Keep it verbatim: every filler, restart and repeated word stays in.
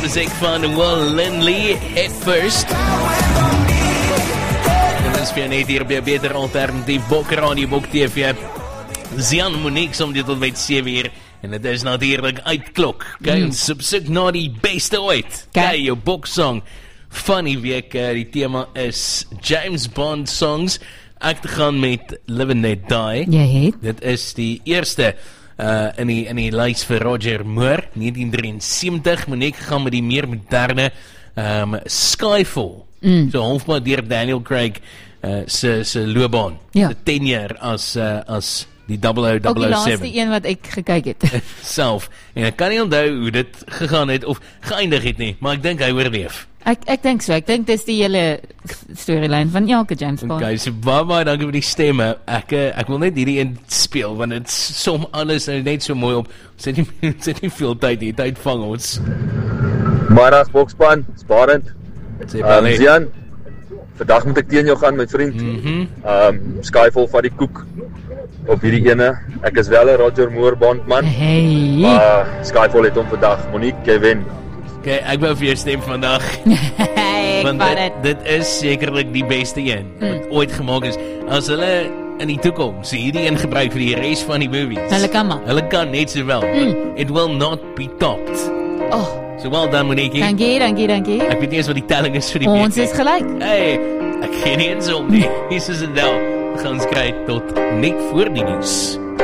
Muziek van Will Lindley, Head First. En dat is vir net hier by 'n beter alternatief Bokradio Bok T V. Zian Monique som dit tot by sewe uur. En dit is natuurlijk uitklok. Kijk, mm. ons soek na die beste ooit. Kijk, jou boksong van die week. Uh, die thema is James Bond songs. Ek te gaan met Live and Let Die. Jy het. Dit is die eerste uh, in die, in die lys vir Roger Moore, negentien drieënsewentig. Monique gaan met die meer moderne um, Skyfall. Mm. So halfpad deur Daniel Craig uh, se se loopbaan. Ja. Se tenure as uh, as die double oh double oh seven. Ook die laaste een wat ek gekyk het. Self. En ek kan nie onthou hoe dit gegaan het of geëindig het nie, maar ek dink hy oorleef. Ek ek dink so. Ek dink dis die hele storyline van elke James Bond. Okay, so baie baie dankie vir die stemme. Ek ek wil net hierdie een speel want dit som alles net so mooi op. Sit nie sit nie veel tyd hier. Tyd vang ons. Middag bokspan, sparend. Sê um, Zian, vandag moet ek teen jou gaan, my vriend. Mhm. Um Skyfall van die koek op hierdie ene. Ek is wel 'n Roger Moore bondman. Hey. Maar Skyfall het hom vandag. Monique, jy wen. Okay, ek wou vir jou stem vandag. Hey, want dit, dit is sekerlik die beste een mm. wat ooit gemaak is. As hulle in die toekoms hierdie een gebruik vir die res van die movies. Hulle kan maar. Hulle kan net so wel. Mm. It will not be topped. Oh. So well done, Monique. Dankie, dankie, dankie. Ek weet nie eens wat die telling is vir die Ons is gelyk. Hey, ek gee nie eens om nie. Hier is dit nou. Ons gaan skry tot net voor die nuus.